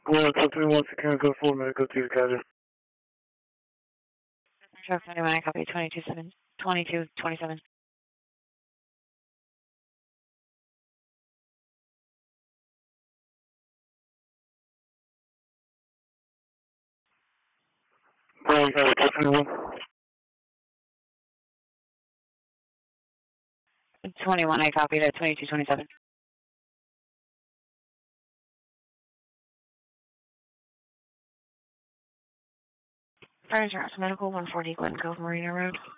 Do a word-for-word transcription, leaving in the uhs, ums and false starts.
Well, it's three one secure code four medical to Kaiser. Truck twenty-one, I copy twenty-two seven, twenty-two twenty-seven. Well, Kaiser twenty-one. twenty-one, I copied at twenty-two twenty-seven. Fire Insurance Medical, one forty Glen Cove Marina Road.